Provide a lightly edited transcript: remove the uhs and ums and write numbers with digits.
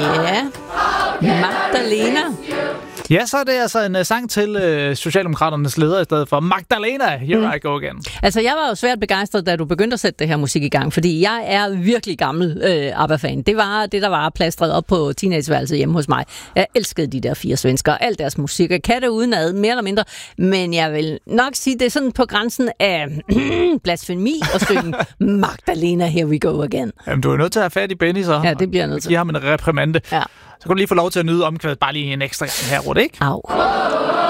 Ja, Magdalena. Ja, så er det altså en sang til Socialdemokraternes leder i stedet for Magdalena, Here I Go Again. Altså, jeg var jo svært begejstret, da du begyndte at sætte det her musik i gang, fordi jeg er virkelig gammel ABBA-fan. Det var det, der var plastret op på teenageværelset hjemme hos mig. Jeg elskede de der 4 svensker, alt deres musik. Jeg kan det udenad, mere eller mindre, men jeg vil nok sige, det er sådan på grænsen af blasfemi og synge Magdalena, Here We Go Again. Jamen, du er nødt til at have fat i Benny, så. Ja, det bliver nødt til. Giv ham en reprimande. Ja. Så kan du lige få lov til at nyde omkvædet bare lige en ekstra gang her, ikke? Au.